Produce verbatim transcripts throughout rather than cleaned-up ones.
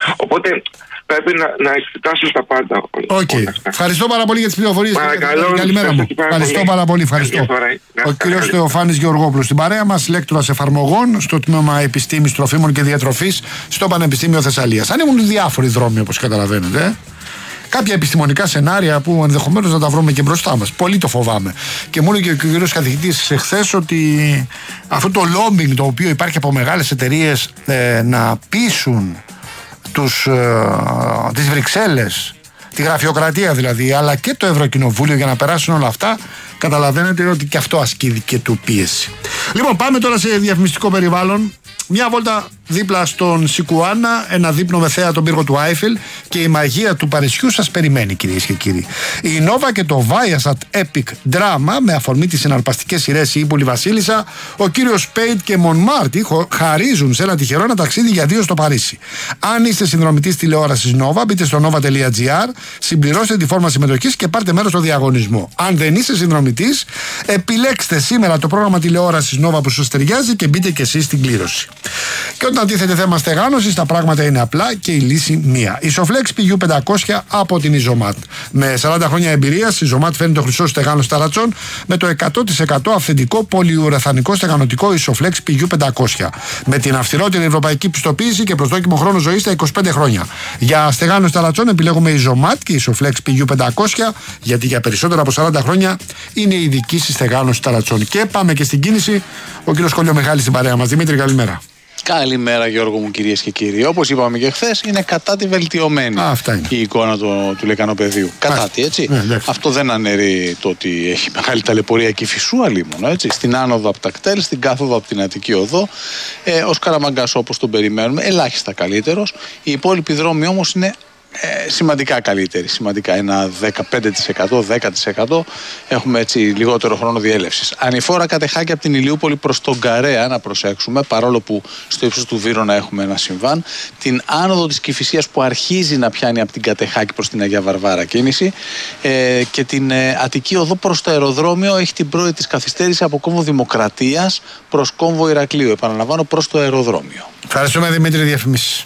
Οπότε πρέπει να, να εξετάσουμε τα πάντα. Οκ. Okay. Ευχαριστώ πάρα πολύ για τις πληροφορίες. Παρακαλώ. Καλημέρα μου. Ευχαριστώ πάρα πολύ. Ευχαριστώ. Ο κύριος Θεοφάνης Γεωργόπουλος στην παρέα μας, λέκτορας εφαρμογών στο τμήμα Επιστήμης Τροφίμων και Διατροφής στο Πανεπιστήμιο Θεσσαλίας. Ανοίγουν διάφοροι δρόμοι, όπως καταλαβαίνετε. Ε? Κάποια επιστημονικά σενάρια που ενδεχομένως να τα βρούμε και μπροστά μας. Πολύ το φοβάμαι. Και μου έλεγε και ο κύριος καθηγητής εχθές ότι αυτό το lobbying το οποίο υπάρχει από μεγάλες εταιρείες ε, να πείσουν τους, ε, τις Βρυξέλλες, τη γραφειοκρατία δηλαδή, αλλά και το Ευρωκοινοβούλιο για να περάσουν όλα αυτά, καταλαβαίνετε ότι και αυτό ασκεί και του πίεση. Λοιπόν, πάμε τώρα σε διαφημιστικό περιβάλλον. Μια βόλτα δίπλα στον Σικουάνα, ένα δείπνο με θέα τον πύργο του Άιφελ και η μαγεία του Παρισιού σας περιμένει, κυρίες και κύριοι. Η Nova και το Viasat Epic Drama, με αφορμή τις συναρπαστικές σειρές Η Ύπουλη Βασίλισσα, ο κύριος Σπέιτ και Μονμάρτι χαρίζουν σε ένα τυχερό ένα ταξίδι για δύο στο Παρίσι. Αν είστε συνδρομητής τηλεόρασης Nova, μπείτε στο nova τελεία gr, συμπληρώστε τη φόρμα συμμετοχής και πάρτε μέρος στο διαγωνισμό. Αν δεν είστε συνδρομητής, επιλέξτε σήμερα το πρόγραμμα τηλεόρασης Nova που σας ταιριάζει και μπείτε και εσείς στην κλήρωση. Και όταν τίθεται θέμα στεγάνωσης, τα πράγματα είναι απλά και η λύση μία. Isoflex πι γιου πεντακόσια από την Isomat. Με σαράντα χρόνια εμπειρίας, η Isomat φέρνει το χρυσό στεγάνο ταρατσών με το εκατό τοις εκατό αυθεντικό πολυουραθανικό στεγανοτικό Isoflex πι γιου πεντακόσια. Με την αυστηρότερη ευρωπαϊκή πιστοποίηση και προσδόκιμο χρόνο ζωής στα είκοσι πέντε χρόνια. Για στεγάνο ταρατσών επιλέγουμε Isomat και Isoflex πι γιου πεντακόσια, γιατί για περισσότερα από σαράντα χρόνια είναι η δική σας στεγάνωση ταρατσών. Και πάμε και στην κίνηση. Ο κύριος Κολιομιχάλης στην παρέα μας. Δημήτρη, καλημέρα. Καλημέρα, Γιώργο μου, κυρίες και κύριοι. Όπως είπαμε και χθες, είναι κατά τη βελτιωμένη Α, η εικόνα του, του λεκανοπεδίου. Κατά τη, έτσι. Ναι, αυτό δεν αναιρεί το ότι έχει μεγάλη ταλαιπωρία Κηφισού, αλλήμον, έτσι. Στην άνοδο από τα κτέλ, στην κάθοδο από την Αττική Οδό. Ε, ο Σκαραμαγκάς, όπως τον περιμένουμε, ελάχιστα καλύτερος. Οι υπόλοιποι δρόμοι όμως είναι Ε, σημαντικά καλύτερη, σημαντικά ένα δεκαπέντε τοις εκατό, δέκα τοις εκατό έχουμε έτσι λιγότερο χρόνο διέλευσης. Ανηφόρα Κατεχάκη από την Ηλιούπολη προς τον Καρέα, να προσέξουμε, παρόλο που στο ύψος του Βύρωνα έχουμε ένα συμβάν. Την άνοδο της Κηφισίας που αρχίζει να πιάνει από την Κατεχάκη προς την Αγία Βαρβάρα κίνηση, ε, και την ε, Αττική Οδό προς το αεροδρόμιο έχει την πρώτη της καθυστέρηση από κόμβο Δημοκρατίας προς κόμβο Ηρακλείου. Επαναλαμβάνω, προς το αεροδρόμιο. Ευχαριστούμε, Δημήτρη. Διαφημίσεις.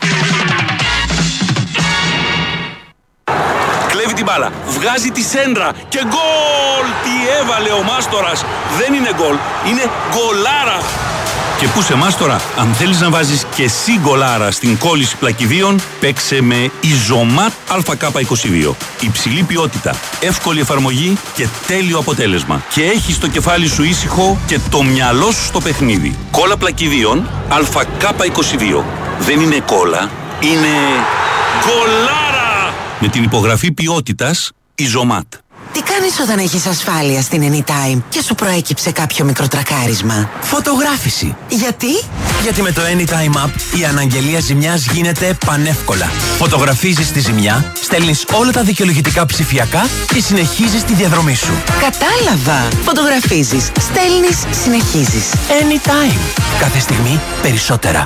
Κλέβει την μπάλα, βγάζει τη σέντρα και γκολ! Τι έβαλε ο Μάστορας! Δεν είναι γκολ, είναι γκολάρα! Και πού σε Μάστορα, αν θέλεις να βάζεις και εσύ γκολάρα στην κόλληση πλακιδίων, παίξε με Isomat Α Κ είκοσι δύο. Υψηλή ποιότητα, εύκολη εφαρμογή και τέλειο αποτέλεσμα. Και έχεις το κεφάλι σου ήσυχο και το μυαλό σου στο παιχνίδι. Κόλλα πλακιδίων Α Κ είκοσι δύο. Δεν είναι κόλλα, είναι γκολάρα! Με την υπογραφή ποιότητας Isomat. Τι κάνεις όταν έχεις ασφάλεια στην Anytime και σου προέκυψε κάποιο μικροτρακάρισμα? Φωτογράφηση. Γιατί? Γιατί με το Anytime App η αναγγελία ζημιάς γίνεται πανεύκολα. Φωτογραφίζεις τη ζημιά, στέλνεις όλα τα δικαιολογητικά ψηφιακά και συνεχίζεις τη διαδρομή σου. Κατάλαβα. Φωτογραφίζεις, στέλνεις, συνεχίζεις. Anytime. Κάθε στιγμή περισσότερα.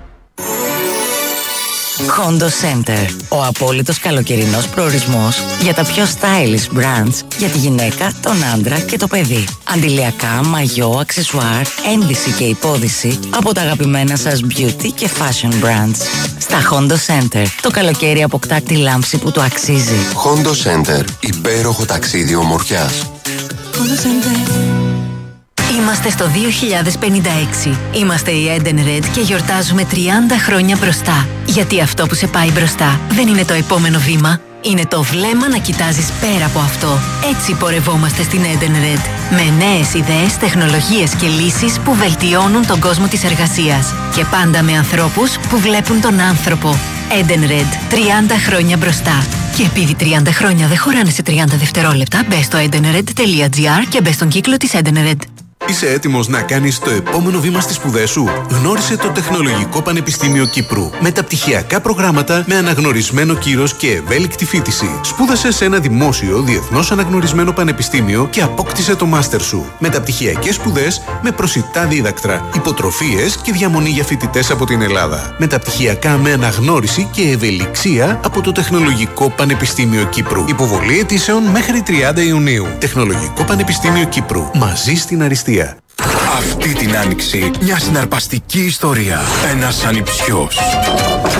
Hondo Center. Ο απόλυτος καλοκαιρινός προορισμός για τα πιο stylish brands για τη γυναίκα, τον άντρα και το παιδί. Αντιλιακά, μαγιό, αξεσουάρ, ένδυση και υπόδυση από τα αγαπημένα σας beauty και fashion brands. Στα Hondo Center το καλοκαίρι αποκτά τη λάμψη που του αξίζει. Hondo Center. Υπέροχο ταξίδι ομορφιάς. Hondo Center. Είμαστε στο δύο χιλιάδες πενήντα έξι. Είμαστε η Eden Red και γιορτάζουμε τριάντα χρόνια μπροστά. Γιατί αυτό που σε πάει μπροστά δεν είναι το επόμενο βήμα. Είναι το βλέμμα να κοιτάζεις πέρα από αυτό. Έτσι πορευόμαστε στην Eden Red. Με νέες ιδέες, τεχνολογίες και λύσεις που βελτιώνουν τον κόσμο της εργασίας. Και πάντα με ανθρώπους που βλέπουν τον άνθρωπο. Eden Red. τριάντα χρόνια μπροστά. Και επειδή τριάντα χρόνια δεν χωράνε σε τριάντα δευτερόλεπτα, μπες στο edenred τελεία gr και μπες στον κύκλο της Eden Red. Είσαι έτοιμος να κάνεις το επόμενο βήμα στις σπουδές σου? Γνώρισε το Τεχνολογικό Πανεπιστήμιο Κύπρου. Μεταπτυχιακά προγράμματα με αναγνωρισμένο κύρος και ευέλικτη φοιτηση. Σπούδασε σε ένα δημόσιο, διεθνώς αναγνωρισμένο πανεπιστήμιο και απόκτησε το μάστερ σου. Μεταπτυχιακές σπουδές με προσιτά δίδακτρα, υποτροφίες και διαμονή για φοιτητές από την Ελλάδα. Μεταπτυχιακά με αναγνώριση και ευελιξία από το Τεχνολογικό Πανεπιστήμιο Κύπρου. Υποβολή αιτήσεων μέχρι τριάντα Ιουνίου. Τεχνολογικό Πανεπιστήμιο Κύπρου. Μαζί στην αριστεία. Αυτή την άνοιξη μια συναρπαστική ιστορία. Ένας ανιψιός